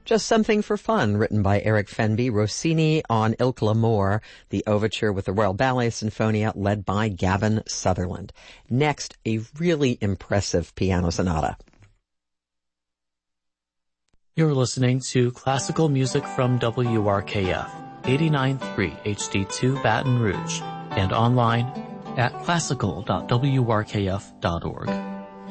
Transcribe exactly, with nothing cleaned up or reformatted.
Just Something for Fun, written by Eric Fenby, Rossini on Ilk l'Amour, the overture with the Royal Ballet Sinfonia led by Gavin Sutherland. Next, a really impressive piano sonata. You're listening to classical music from W R K F, eighty-nine point three H D two Baton Rouge, and online at classical dot w r k f dot org.